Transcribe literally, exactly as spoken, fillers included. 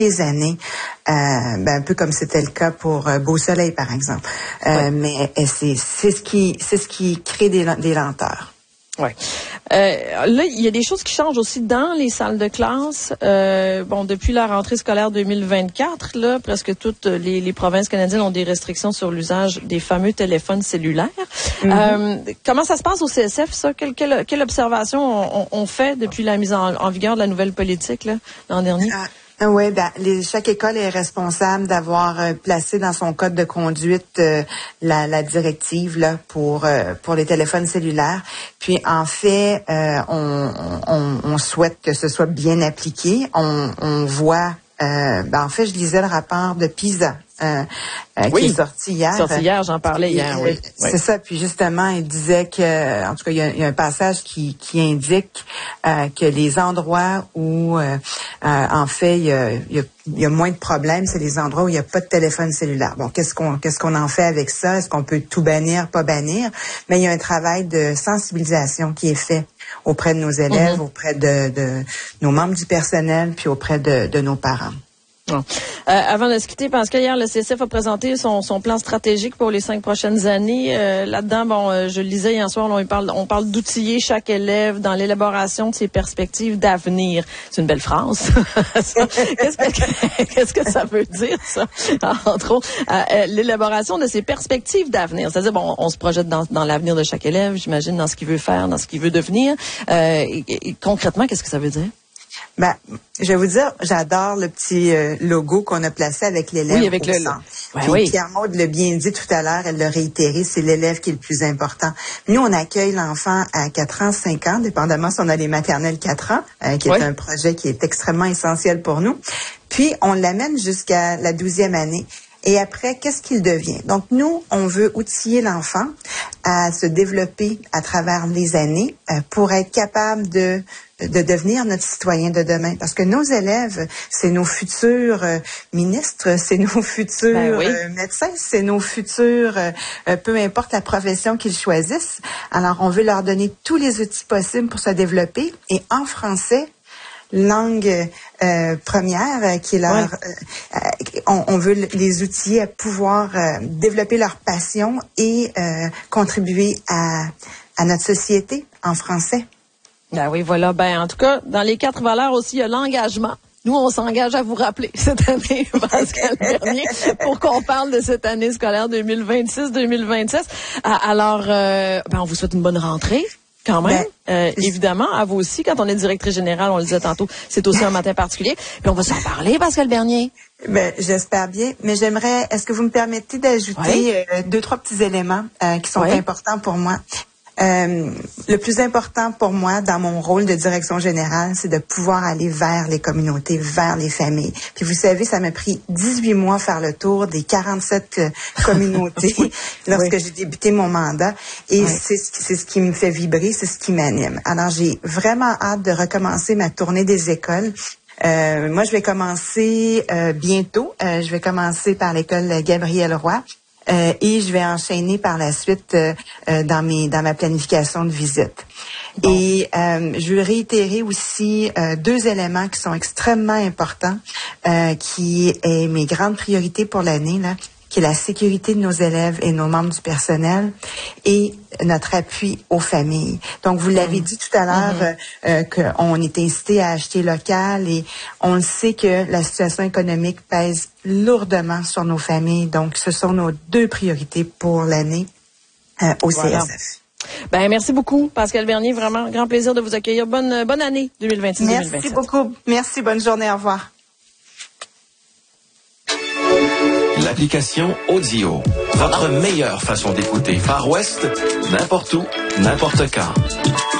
les années, euh, ben, un peu comme c'était le cas pour euh, Beau Soleil, par exemple. Euh, oui. Mais euh, c'est, c'est ce qui, c'est ce qui crée des, des lenteurs. Oui. Euh, là, il y a des choses qui changent aussi dans les salles de classe. Euh, bon, depuis la rentrée scolaire deux mille vingt-quatre, là, presque toutes les, les provinces canadiennes ont des restrictions sur l'usage des fameux téléphones cellulaires. Mm-hmm. Euh, comment ça se passe au C S F, ça? Quelle, quelle, quelle observation on, on fait depuis la mise en, en vigueur de la nouvelle politique là, l'an dernier? Ah. Oui, ben, les, chaque école est responsable d'avoir euh, placé dans son code de conduite euh, la, la directive là pour euh, pour les téléphones cellulaires. Puis en fait, euh, on, on, on souhaite que ce soit bien appliqué. On, on voit, euh, ben, en fait, je lisais le rapport de PISA. Euh, euh, oui, qui est sorti hier. Sorti hier, j'en parlais hier, et, oui. C'est oui. ça, puis justement, il disait que, en tout cas, il y a, il y a un passage qui, qui indique euh, que les endroits où, euh, euh, en fait, il y, a, il, y a, il y a moins de problèmes, c'est les endroits où il n'y a pas de téléphone cellulaire. Bon, qu'est-ce qu'on qu'est-ce qu'on en fait avec ça? Est-ce qu'on peut tout bannir, pas bannir? Mais il y a un travail de sensibilisation qui est fait auprès de nos élèves, mm-hmm. auprès de, de nos membres du personnel, puis auprès de, de nos parents. Bon. Euh, avant de se quitter, parce qu'hier, le C S F a présenté son, son plan stratégique pour les cinq prochaines années. Euh, là-dedans, bon, euh, je le lisais hier soir, on parle, on parle d'outiller chaque élève dans l'élaboration de ses perspectives d'avenir. C'est une belle phrase. qu'est-ce, que, qu'est-ce que ça veut dire, ça? Entre autres, euh, l'élaboration de ses perspectives d'avenir. C'est-à-dire, bon, on se projette dans, dans l'avenir de chaque élève, j'imagine, dans ce qu'il veut faire, dans ce qu'il veut devenir. Euh, et, et, concrètement, qu'est-ce que ça veut dire? Ben, je vais vous dire, j'adore le petit euh, logo qu'on a placé avec l'élève oui, avec au le centre. Ouais, Puis oui. Pierre-Maude l'a bien dit tout à l'heure, elle l'a réitéré, c'est l'élève qui est le plus important. Nous, on accueille l'enfant à quatre ans, cinq ans, dépendamment si on a les maternelles quatre ans, euh, qui est oui. un projet qui est extrêmement essentiel pour nous. Puis, on l'amène jusqu'à la douzième année. Et après, qu'est-ce qu'il devient? Donc, nous, on veut outiller l'enfant à se développer à travers les années euh, pour être capable de de devenir notre citoyen de demain. Parce que nos élèves, c'est nos futurs euh, ministres, c'est nos futurs ben oui. euh, médecins, c'est nos futurs, euh, peu importe la profession qu'ils choisissent. Alors, on veut leur donner tous les outils possibles pour se développer. Et en français, langue euh, première, euh, qui est leur... Ouais. Euh, on, on veut les outiller à pouvoir euh, développer leur passion et euh, contribuer à, à notre société en français. Ben oui, voilà. Ben, en tout cas, dans les quatre valeurs aussi, il y a l'engagement. Nous, on s'engage à vous rappeler cette année, Pascale Bernier, pour qu'on parle de cette année scolaire deux mille vingt-six deux mille vingt-sept. Alors, euh, ben, on vous souhaite une bonne rentrée. Quand même, ben, euh, évidemment, à vous aussi, quand on est directrice générale, on le disait tantôt, c'est aussi un matin particulier. Puis on va s'en parler, Pascale Bernier. Ben, j'espère bien. Mais j'aimerais, est-ce que vous me permettez d'ajouter oui. euh, deux, trois petits éléments euh, qui sont oui. importants pour moi? Euh, le plus important pour moi dans mon rôle de direction générale, c'est de pouvoir aller vers les communautés, vers les familles. Puis vous savez, ça m'a pris dix-huit mois faire le tour des quarante-sept euh, communautés oui. lorsque oui. j'ai débuté mon mandat. Et oui. c'est, c'est ce qui me fait vibrer, c'est ce qui m'anime. Alors, j'ai vraiment hâte de recommencer ma tournée des écoles. Euh, moi, je vais commencer euh, bientôt. Euh, je vais commencer par l'école Gabriel Roy. Euh, et je vais enchaîner par la suite euh, euh, dans mes dans ma planification de visite. Bon. Et euh, je veux réitérer aussi euh, deux éléments qui sont extrêmement importants, euh, qui est mes grandes priorités pour l'année, là, qui est la sécurité de nos élèves et nos membres du personnel et notre appui aux familles. Donc, vous l'avez mmh. dit tout à l'heure, mmh. euh, qu'on est incité à acheter local et on le sait que la situation économique pèse lourdement sur nos familles. Donc, ce sont nos deux priorités pour l'année euh, au voilà. C S F. Ben, merci beaucoup, Pascale Bernier. Vraiment, grand plaisir de vous accueillir. Bonne, bonne année deux mille vingt-six deux mille vingt-sept. Merci beaucoup. Merci. Bonne journée. Au revoir. L'application Audio, votre meilleure façon d'écouter Far West, n'importe où, n'importe quand.